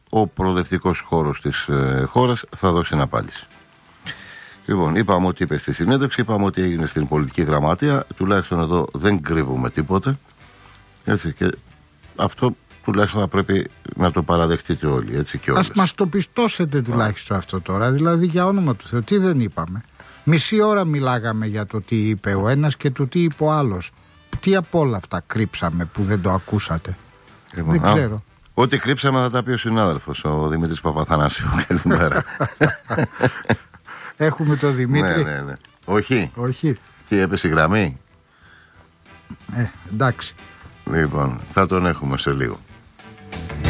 ο προοδευτικός χώρος της χώρας θα δώσει αναπάληση. Λοιπόν, είπαμε ότι είπε στη συνέντευξη, είπαμε ότι έγινε στην πολιτική γραμματεία. Τουλάχιστον εδώ δεν κρύβουμε τίποτε. Έτσι, και αυτό τουλάχιστον θα πρέπει να το παραδεχτείτε όλοι. Έτσι, και όλες. Ας μας το πιστώσετε τουλάχιστον αυτό τώρα. Δηλαδή, για όνομα του Θεού, τι δεν είπαμε. Μισή ώρα μιλάγαμε για το τι είπε ο ένας και το τι είπε ο άλλος. Τι από όλα αυτά κρύψαμε που δεν το ακούσατε? Δεν ξέρω. Ό,τι κρύψαμε θα τα πει ο συνάδελφος, ο Δημήτρης Παπαθανάσιου. Καλημέρα. Έχουμε το Δημήτρη. Ναι. Όχι. Όχι. Τι έπεσε η γραμμή? Εντάξει. Λοιπόν, θα τον έχουμε σε λίγο.